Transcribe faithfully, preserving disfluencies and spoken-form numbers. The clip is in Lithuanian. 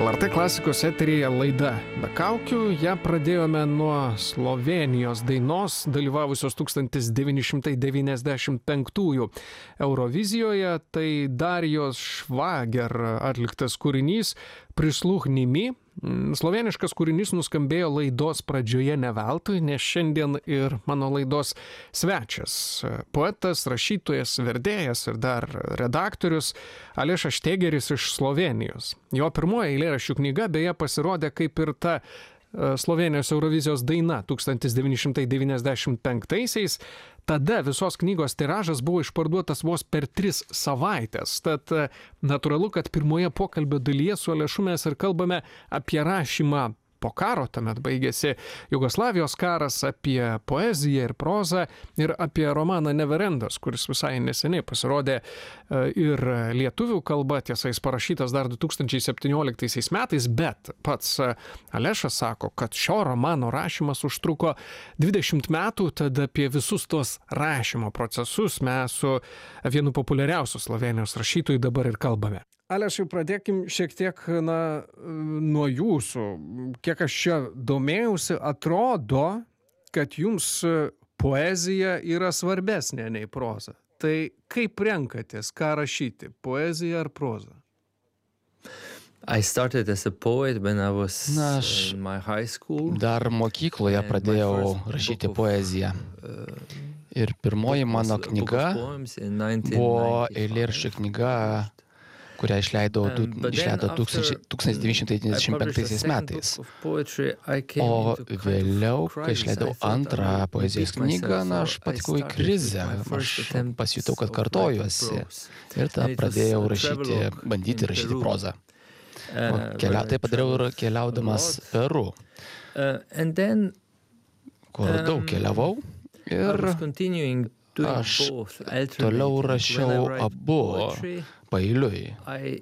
L R T klasikos eteryje laida Be kaukių. Ją pradėjome nuo Slovėnijos dainos, dalyvavusios tūkstantis devyni šimtai devyniasdešimt penktųjų Eurovizijoje. Tai Darijos Švager atliktas kūrinys Prisluhnimi. Slovėniškas kūrinys nuskambėjo laidos pradžioje ne veltui, nes šiandien ir mano laidos svečias, poetas, rašytojas, vertėjas ir dar redaktorius Alešas Štegeris iš Slovėnijos. Jo pirmoji eilėraščių knyga beje pasirodė kaip ir ta Slovėnijos Eurovizijos daina tūkstantis devyni šimtai devyniasdešimt penktaisiais. Tada visos knygos tiražas buvo išparduotas vos per tris savaitės. Tad natūralu, kad pirmoje pokalbio dalyje su Alešu mes ir kalbame apie rašymą po karo, tuomet baigėsi Jugoslavijos karas, apie poeziją ir prozą ir apie romaną Neverendas, kuris visai neseniai pasirodė ir lietuvių kalba, tiesa, jis parašytas dar du tūkstančiai septynioliktaisiais metais, bet pats Alešas sako, kad šio romano rašymas užtruko dvidešimt metų, tad apie visus tos rašymo procesus mes su vienu populiariausių Slovėnijos rašytojų dabar ir kalbame. Alešai, pradėkim šiek tiek na, nuo jūsų. Kiek aš čia domėjausi, atrodo, kad jums poezija yra svarbesnė nei proza. Tai kaip renkatės, ką rašyti, poeziją ar prozą? I started as a poet when I was Na, aš in my high school. dar mokykloje And my pradėjau first rašyti book of, poeziją. uh, Ir pirmoji book mano was a book of knyga poems in nineteen buvo ninety-five. eilėraščių knyga, kurią išleidau, du, Um, but then išleido after tūkstantis devyni šimtai I devyniasdešimt published a penktaisiais second metais. book of poetry, I came O into kind of vėliau, kai crisis. išleidau I thought antrą I would poezijos repeat myself, knygą, na, aš so I patekau į started krizę. with my first Aš attempts pasijutau, kad of kartojuosi. writing prose. Ir tada And it was pradėjau a rašyti, travelogue bandyti in rašyti Peru. prozą. Uh, Kelia, where I tai padariau ir traveled keliaudamas a lot. Peru, Uh, and then kur daug Um, keliavau. I Ir was continuing doing aš both, alternating. toliau When I rašiau write abu poetry, paeiliui. I